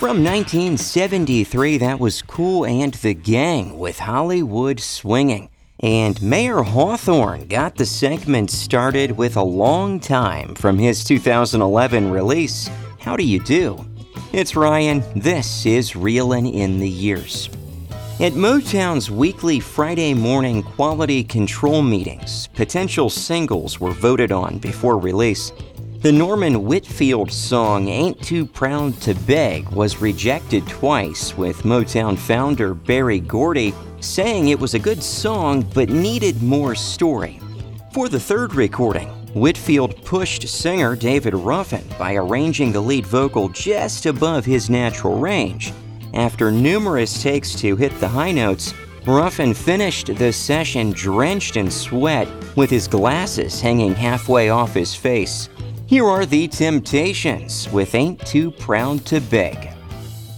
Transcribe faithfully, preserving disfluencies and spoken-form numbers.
From nineteen seventy-three, that was Kool and the Gang with Hollywood Swinging. And Mayer Hawthorne got the segment started with A Long Time from his two thousand eleven release, How Do You Do? It's Ryan, this is Reelin' in the Years. At Motown's weekly Friday morning quality control meetings, potential singles were voted on before release. The Norman Whitfield song Ain't Too Proud to Beg was rejected twice, with Motown founder Berry Gordy saying it was a good song but needed more story. For the third recording, Whitfield pushed singer David Ruffin by arranging the lead vocal just above his natural range. After numerous takes to hit the high notes, Ruffin finished the session drenched in sweat with his glasses hanging halfway off his face. Here are the Temptations with Ain't Too Proud to Beg.